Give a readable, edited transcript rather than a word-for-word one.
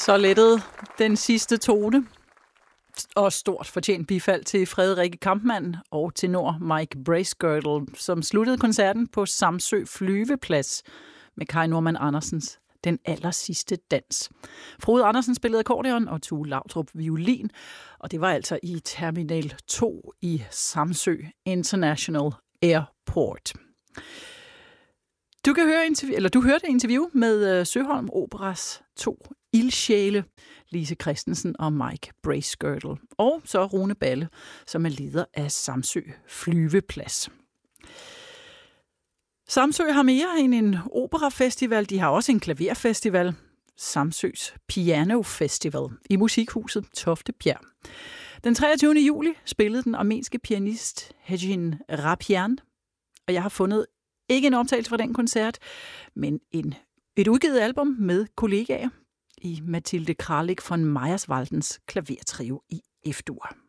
Så lettede den sidste tone. Og stort fortjent bifald til Frederikke Kampmann og tenor Mike Bracegirdle, som sluttede koncerten på Samsø Flyveplads med Kai Normann Andersens Den allersidste dans. Frode Andersen spillede akkordeon og Tue Lautrup violin, og det var altså i Terminal 2 i Samsø International Airport. Du hørte interview med Søholm Operas 2 ildsjæle, Lise Christensen og Mike Bracegirdle, og så Rune Balle, som er leder af Samsø Flyveplads. Samsø har mere end en operafestival, de har også en klaverfestival, Samsøs Piano Festival i Musikhuset Toftebjerg. Den 23. juli spillede den armenske pianist Hejin Rapian, og jeg har fundet ikke en optagelse fra den koncert, men et udgivet album med kollegaer i Mathilde Kralik von Meyerswaldens klavertrio i F-dur.